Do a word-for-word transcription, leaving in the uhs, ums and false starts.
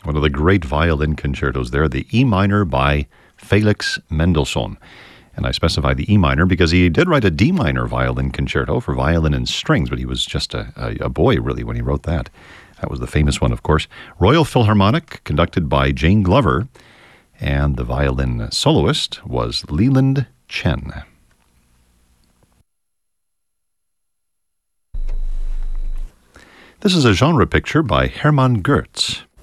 One of the great violin concertos there, the E minor by Felix Mendelssohn. And I specify the E minor because he did write a D minor violin concerto for violin and strings, but he was just a, a, a boy, really, when he wrote that. That was the famous one, of course. Royal Philharmonic, conducted by Jane Glover, and the violin soloist was Leland Chen. This is a genre picture by Hermann Goetz.